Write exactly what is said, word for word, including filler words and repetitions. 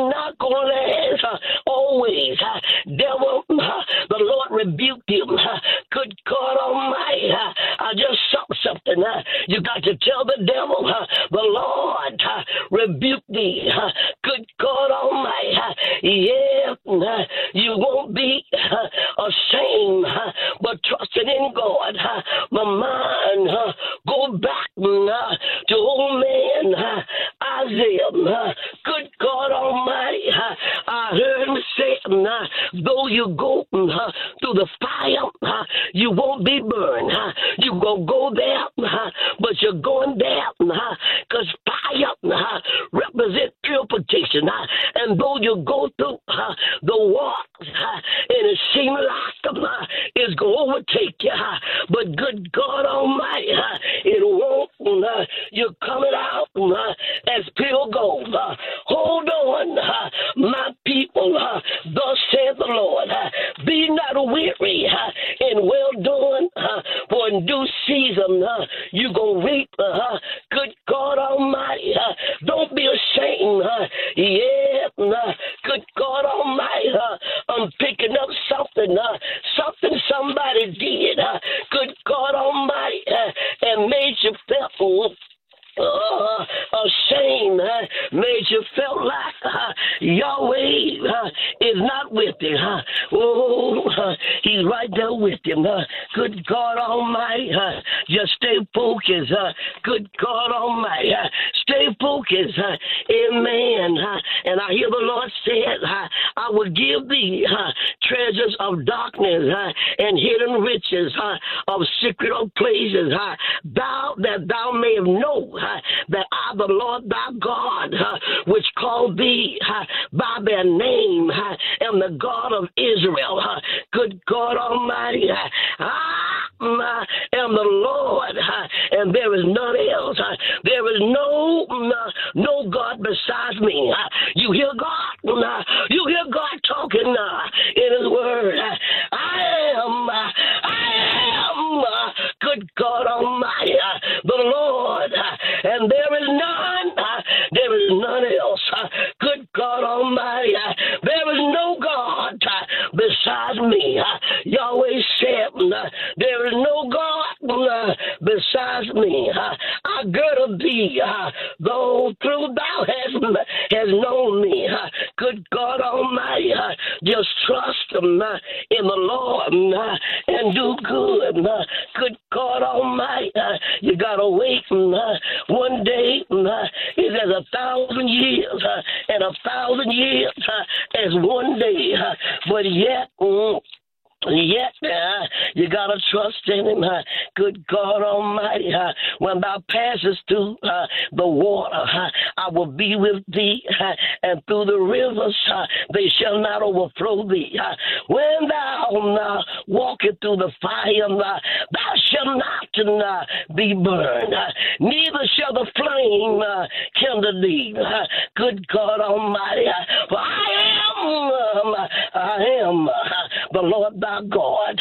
not going to last uh, always. Uh, devil, uh, the Lord rebuked him. Uh, good God Almighty, uh, I just saw something. Uh, you got to tell the devil, uh, the Lord uh, rebuked thee. Uh, good God Almighty, uh, yeah, uh, you won't be uh, ashamed, uh, but trusting in God. Uh, my mind, uh, go back uh, to old man uh, Isaiah. Uh, good God Almighty, uh, I heard him say, uh, though you go uh, through the fire, uh, you won't be burned. Uh, you going to go there, uh, but you're going there because uh, fire uh, represents purification. Uh, and though you go through uh, the walk, uh, and it seems like uh, it's going to overtake you, uh, but good God Almighty, uh, it won't. Uh, you're coming out uh, as pure gold. Uh, hold on, uh, my people, uh, thus saith the Lord. Uh, be not weary uh, in well doing, uh, for in due season uh, you're going to reap. Uh, good God Almighty, uh, don't be ashamed. Uh, yeah, uh, good God Almighty, uh, I'm picking up something, uh, something somebody did. Uh, good God Almighty, uh, and made you feel Uh, ashamed, uh, made you feel like uh, Yahweh uh, is not with you. Uh, oh, uh, he's right there with you. Uh, good God Almighty, uh, just stay focused. Uh, good God Almighty, uh, stay focused. Uh, amen. Uh, and I hear the Lord say, uh, I will give thee uh, treasures of darkness uh, and hidden riches uh, of secret places, uh, thou that thou may know uh, that I, the Lord thy God, uh, which called thee uh, by their name, uh, am the God of Israel. Uh, good God Almighty, uh, I uh, am the Lord, uh, and there is none else. Uh, there is no uh, no God besides me. Uh, you hear God? Uh, you hear God talking uh, in His Word. Uh, I am. Uh, I am. Uh, good God Almighty, uh, the Lord. Uh, and there is none, uh, there is none else. Uh, good God Almighty, uh, there is no God uh, besides me. Uh, Yahweh said, uh, there is no God uh, besides me. Uh, I girded thee, uh, though through thou hast, has known me. Uh, good God Almighty, uh, just trust um, uh, in the Lord uh, and do good. Uh, good God Almighty, uh, you got to wait. Uh, one day uh, is as a thousand years, uh, and a thousand years uh, as one day. Uh, but yet, mm, Yet, uh, you got to trust in Him. Uh, good God Almighty, uh, when thou passest through uh, the water, uh, I will be with thee, uh, and through the rivers, uh, they shall not overflow thee. Uh, when thou uh, walkest through the fire, uh, thou shalt not uh, be burned, uh, neither shall the flame uh, kindle thee. Uh, good God Almighty, uh, for I am, um, I am uh, the Lord thy God,